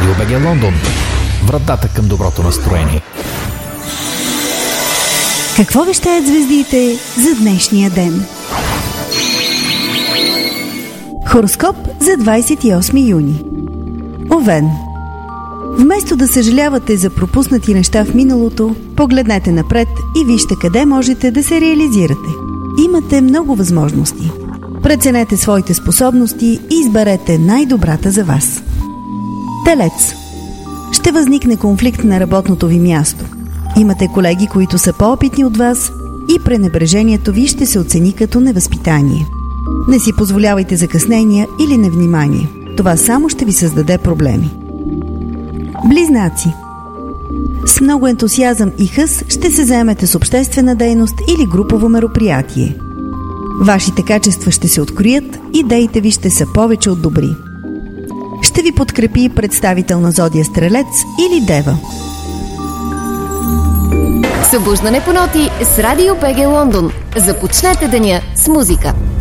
Радио БГ Лондон. Вратата към доброто настроение. Какво вещаят звездите за днешния ден? Хороскоп за 28 юни. Овен. Вместо да съжалявате за пропуснати неща в миналото, погледнете напред и вижте къде можете да се реализирате. Имате много възможности. Преценете своите способности и изберете най-добрата за вас. Телец. Ще възникне конфликт на работното ви място. Имате колеги, които са по-опитни от вас и пренебрежението ви ще се оцени като невъзпитание. Не си позволявайте закъснения или невнимание. Това само ще ви създаде проблеми. Близнаци. С много ентусиазъм и хъс ще се заемете с обществена дейност или групово мероприятие. Вашите качества ще се откроят, идеите ви ще са повече от добри. Ще ви подкрепи представител на зодия Стрелец или Дева. Събуждане по ноти с Радио БГ Лондон. Започнете деня с музика.